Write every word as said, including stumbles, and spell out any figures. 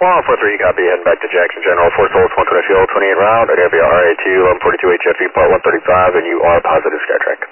one four three, copy, heading back to Jackson General, four souls, one twenty fuel, twenty-eight round, at area R A two, eleven forty-two H F E, part one thirty-five, and you are positive SkyTrack.